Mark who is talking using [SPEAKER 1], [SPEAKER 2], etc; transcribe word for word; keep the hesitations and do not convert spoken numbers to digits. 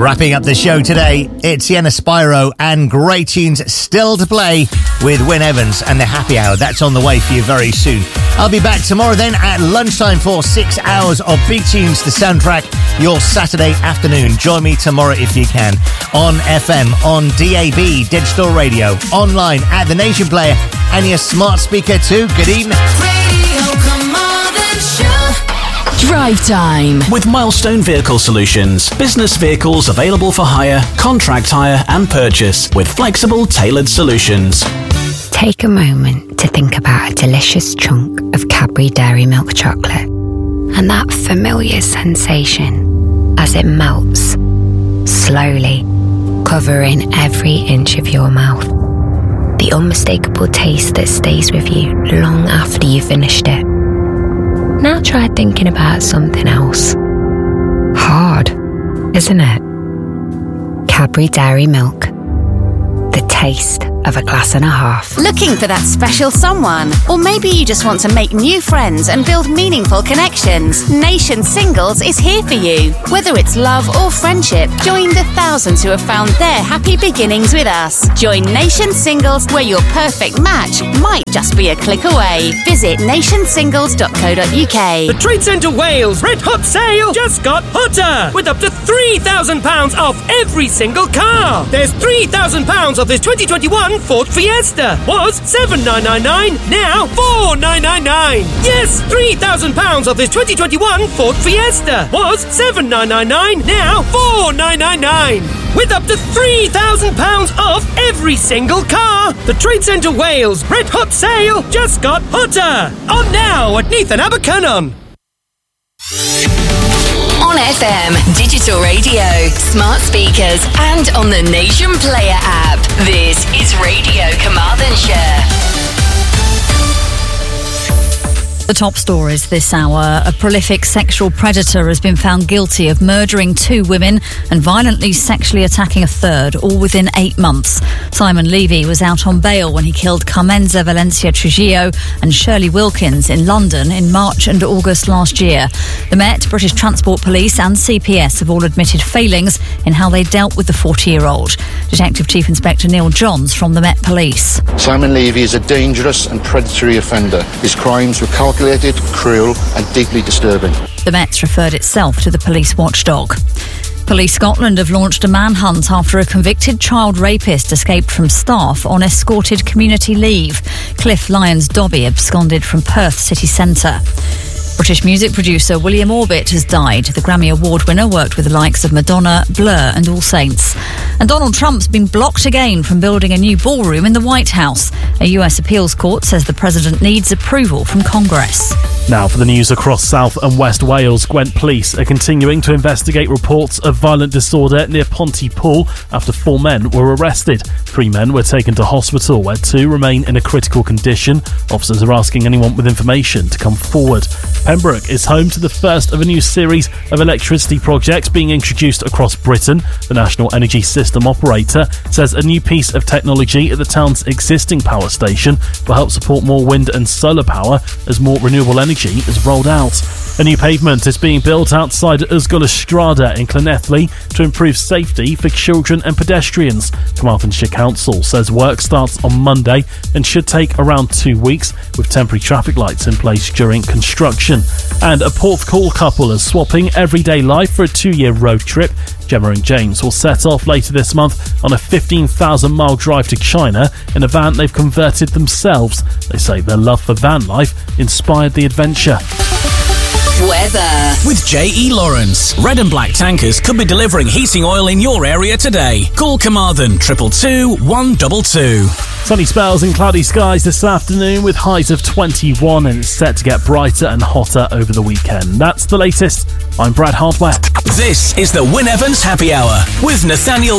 [SPEAKER 1] Wrapping up the show today, it's Sienna Spyro and great tunes still to play with Wyn Evans and the Happy Hour. That's on the way for you very soon. I'll be back tomorrow then at lunchtime for six hours of big tunes to soundtrack your Saturday afternoon. Join me tomorrow if you can on F M, on D A B, digital radio, online at the Nation Player and your smart speaker too. Good evening.
[SPEAKER 2] Radio Carmarthen Show.
[SPEAKER 3] Drive Time
[SPEAKER 4] with Milestone Vehicle Solutions. Business vehicles available for hire, contract hire and purchase with flexible, tailored solutions.
[SPEAKER 5] Take a moment to think about a delicious chunk of Cadbury Dairy Milk chocolate and that familiar sensation as it melts, slowly, covering every inch of your mouth. The unmistakable taste that stays with you long after you've finished it. Now try thinking about something else. Hard, isn't it? Cadbury Dairy Milk. The taste of a glass and a half.
[SPEAKER 6] Looking for that special someone? Or maybe you just want to make new friends and build meaningful connections? Nation Singles is here for you. Whether it's love or friendship, join the thousands who have found their happy beginnings with us. Join Nation Singles, where your perfect match might just be a click away. Visit nation singles dot co dot uk.
[SPEAKER 7] The Trade Centre Wales Red Hot Sale just got hotter, with up to three thousand pounds off every single car. There's three thousand pounds off this twenty twenty-one Ford Fiesta. Was seven thousand nine hundred ninety-nine pounds, now four thousand nine hundred ninety-nine pounds. Yes, three thousand pounds off this twenty twenty-one Ford Fiesta. Was seven thousand nine hundred ninety-nine pounds, now four thousand nine hundred ninety-nine pounds. With up to three thousand pounds off every single car. The Trade Centre Wales Red Hot Sale just got hotter. On now at Neath and Abercynon.
[SPEAKER 3] on F M, digital radio, smart speakers, and on the Nation Player app. This is Radio Carmarthenshire.
[SPEAKER 8] The top stories this hour. A prolific sexual predator has been found guilty of murdering two women and violently sexually attacking a third, all within eight months. Simon Levy was out on bail when he killed Carmenza Valencia Trujillo and Shirley Wilkins in London in March and August last year. The Met, British Transport Police and C P S have all admitted failings in how they dealt with the forty-year-old. Detective Chief Inspector Neil Johns from the Met Police.
[SPEAKER 9] Simon Levy is a dangerous and predatory offender. His crimes were calculated, cruel and deeply disturbing.
[SPEAKER 8] The Met's referred itself to the police watchdog. Police Scotland have launched a manhunt after a convicted child rapist escaped from staff on escorted community leave. Cliff Lyons-Dobby absconded from Perth city centre. British music producer William Orbit has died. The Grammy Award winner worked with the likes of Madonna, Blur and All Saints. And Donald Trump's been blocked again from building a new ballroom in the White House. A U S appeals court says the president needs approval from Congress.
[SPEAKER 10] Now for the news across South and West Wales. Gwent police are continuing to investigate reports of violent disorder near Pontypool after four men were arrested. Three men were taken to hospital where two remain in a critical condition. Officers are asking anyone with information to come forward. Pembroke is home to the first of a new series of electricity projects being introduced across Britain. The National Energy System Operator says a new piece of technology at the town's existing power station will help support more wind and solar power as more renewable energy is rolled out. A new pavement is being built outside Ysgol Estrada in Llanelli to improve safety for children and pedestrians. Carmarthenshire Council says work starts on Monday and should take around two weeks with temporary traffic lights in place during construction. And a Porthcawl couple are swapping everyday life for a two-year road trip. Gemma and James will set off later this month on a fifteen thousand mile drive to China in a van they've converted themselves. They say their love for van life inspired the adventure.
[SPEAKER 3] Weather.
[SPEAKER 4] With J E Lawrence, Red and Black Tankers could be delivering heating oil in your area today. Call Carmarthen triple two one two two.
[SPEAKER 10] Sunny spells and cloudy skies this afternoon with highs of twenty-one, and it's set to get brighter and hotter over the weekend. That's the latest. I'm Brad Hardware.
[SPEAKER 4] This is the Wyn Evans Happy Hour with Nathaniel